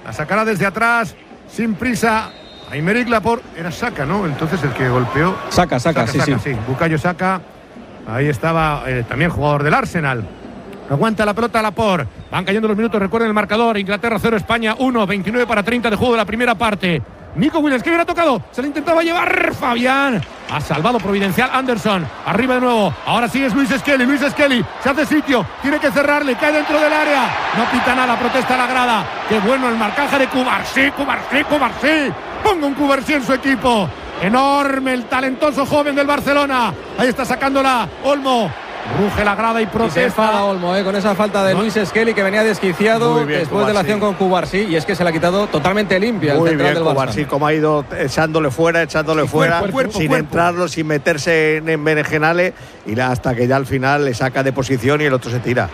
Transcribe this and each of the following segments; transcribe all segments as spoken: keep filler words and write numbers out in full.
La sacará desde atrás, sin prisa. Aymeric Laporte. Era Saka, ¿no? Entonces el que golpeó. Saka, Saka, sí, Saka, sí. sí. Bukayo Saka. Ahí estaba eh, también jugador del Arsenal. Aguanta la pelota Laporte. Van cayendo los minutos. Recuerden el marcador. Inglaterra cero, España uno. veintinueve para treinta de juego de la primera parte. Nico Williams, que bien ha tocado. Se le intentaba llevar Fabián. Ha salvado providencial Anderson. Arriba de nuevo. Ahora sí es Luis Skelly. Luis Skelly se hace sitio. Tiene que cerrarle. Cae dentro del área. No pita nada. Protesta la grada. Qué bueno el marcaje de Cubarsí. Cubarsí, Cubarsí. Ponga un Cubarsí en su equipo. Enorme el talentoso joven del Barcelona. Ahí está sacándola Olmo. Ruge la grada y protesta. Y se enfada Olmo, eh, con esa falta de ¿no? Luis Skelly, que venía desquiciado bien, después de la acción con Cubarsí, y es que se la ha quitado totalmente limpia el Muy central bien, del Barça. Cubarsí, como ha ido echándole fuera, echándole Y fuera, cuerpo, cuerpo, sin cuerpo. entrarlo, sin meterse en, en berenjenales, y la, hasta que ya al final le saca de posición y el otro se tira.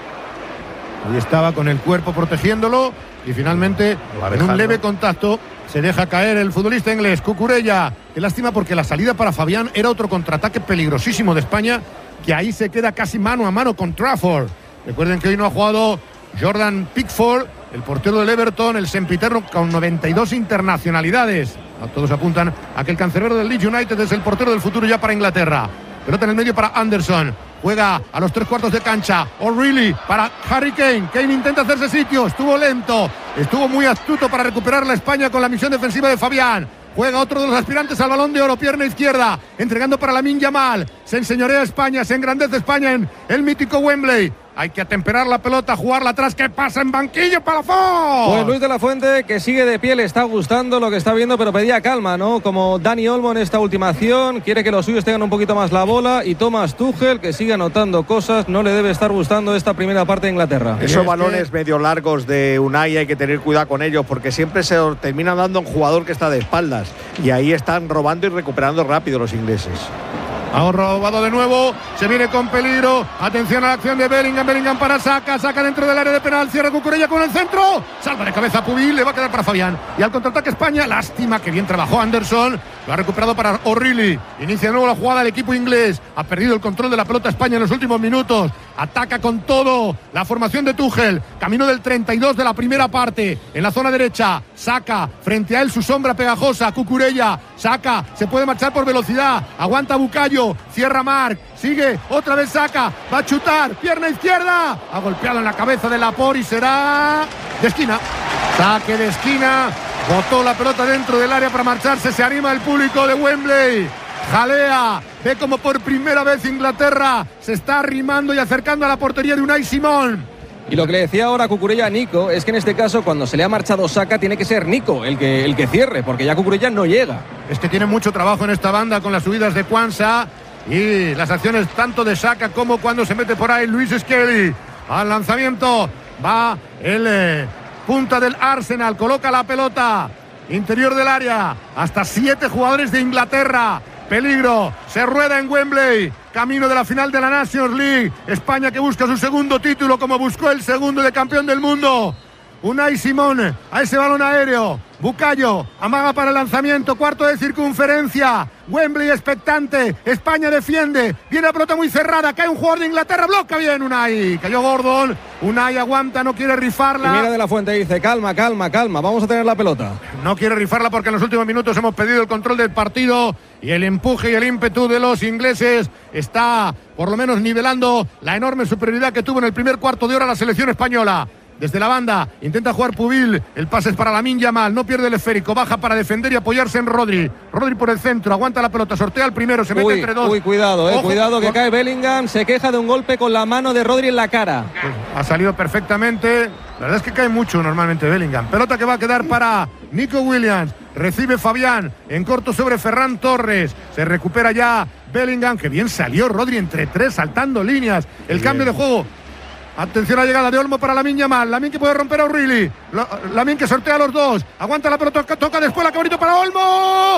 Ahí estaba con el cuerpo protegiéndolo y finalmente en un leve contacto se deja caer el futbolista inglés Cucurella. Qué lástima, porque la salida para Fabián era otro contraataque peligrosísimo de España, que ahí se queda casi mano a mano con Trafford. Recuerden que hoy no ha jugado Jordan Pickford, el portero del Everton, el sempiterno con noventa y dos internacionalidades. Todos apuntan a que el cancerbero del Leeds United es el portero del futuro ya para Inglaterra. Pelota en el medio para Anderson. Juega a los tres cuartos de cancha. O'Reilly para Harry Kane. Kane intenta hacerse sitio. Estuvo lento. Estuvo muy astuto para recuperar la España con la misión defensiva de Fabián. Juega otro de los aspirantes al Balón de Oro, pierna izquierda, entregando para Lamine Yamal. Se enseñorea España, se engrandece España en el mítico Wembley. Hay que atemperar la pelota, jugarla atrás. ¿Qué pasa en banquillo, Palafox? Pues Luis de la Fuente, que sigue de pie, le está gustando lo que está viendo, pero pedía calma, ¿no? Como Dani Olmo en esta última acción, quiere que los suyos tengan un poquito más la bola, y Thomas Tuchel, que sigue anotando cosas, no le debe estar gustando esta primera parte de Inglaterra. Esos es balones que... medio largos de Unai hay que tener cuidado con ellos, porque siempre se terminan dando a un jugador que está de espaldas, y ahí están robando y recuperando rápido los ingleses. Ha robado de nuevo, se viene con peligro. Atención a la acción de Bellingham. Bellingham para Saka, Saka dentro del área de penal. Cierra Cucurella con el centro. Salva de cabeza Pubil, le va a quedar para Fabián. Y al contraataque España, lástima, que bien trabajó Anderson. Lo ha recuperado para O'Reilly. Inicia de nuevo la jugada el equipo inglés. Ha perdido el control de la pelota España en los últimos minutos. Ataca con todo la formación de Tuchel. Camino del treinta y dos de la primera parte. En la zona derecha, Saka. Frente a él su sombra pegajosa, Cucurella. Saka, se puede marchar por velocidad. Aguanta Bukayo. Cierra Marc, sigue, otra vez Saka, va a chutar, pierna izquierda, ha golpeado en la cabeza de Laporte y será de esquina. Saque de esquina, botó la pelota dentro del área para marcharse. Se anima el público de Wembley, jalea, ve como por primera vez Inglaterra se está arrimando y acercando a la portería de Unai Simón. Y lo que le decía ahora Cucurella a Nico es que en este caso, cuando se le ha marchado Saka, tiene que ser Nico el que, el que cierre, porque ya Cucurella no llega. Es que tiene mucho trabajo en esta banda con las subidas de Kwanza y las acciones tanto de Saka como cuando se mete por ahí Luis Skelly. Al lanzamiento va el eh, punta del Arsenal, coloca la pelota interior del área, hasta siete jugadores de Inglaterra. Peligro, se rueda en Wembley, camino de la final de la Nations League. España que busca su segundo título, como buscó el segundo de campeón del mundo. Unai Simón a ese balón aéreo. Bukayo amaga para el lanzamiento, cuarto de circunferencia. Wembley expectante, España defiende, viene la pelota muy cerrada, cae un jugador de Inglaterra, bloca bien Unai, cayó Gordon, Unai aguanta, no quiere rifarla. Y mira de la Fuente, dice, calma, calma, calma, vamos a tener la pelota. No quiere rifarla porque en los últimos minutos hemos pedido el control del partido y el empuje y el ímpetu de los ingleses está por lo menos nivelando la enorme superioridad que tuvo en el primer cuarto de hora la selección española. Desde la banda intenta jugar Pubil, el pase es para Lamine Yamal, no pierde el esférico, baja para defender y apoyarse en Rodri. Rodri por el centro, aguanta la pelota, sortea el primero, se mete Uy, entre dos. uy, cuidado, eh, Ojo, cuidado que por... cae Bellingham, se queja de un golpe con la mano de Rodri en la cara. Pues ha salido perfectamente, la verdad es que cae mucho normalmente Bellingham. Pelota que va a quedar para Nico Williams, recibe Fabián en corto sobre Ferran Torres, se recupera ya Bellingham, que bien salió Rodri entre tres, saltando líneas, el bien. Cambio de juego. Atención a la llegada de Olmo para Lamine Yamal. Lamine que puede romper a O'Reilly. Lamine que sortea a los dos. Aguanta la pelota, toca después la cabrito para Olmo.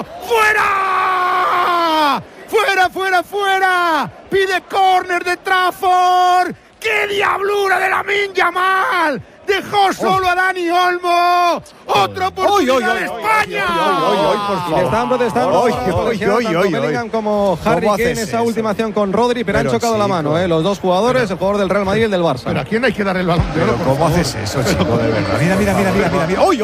¡Fuera! ¡Fuera, fuera, fuera! Pide córner de Trafford. ¡Qué diablura de Lamine Yamal! Dejó solo oh. a Dani Olmo. Otra oportunidad de España. Le estaban protestando tanto Bellingham como Harry Kane en esa última acción con Rodri, pero, pero han chocado chico. la mano, ¿eh? Los dos jugadores, pero, el jugador del Real Madrid y el del Barça. Pero ¿a quién hay que dar el balón de oro? ¿Cómo haces eso, chico? De verdad. Mira, mira, mira, mira, mira. mira. ¡Uy!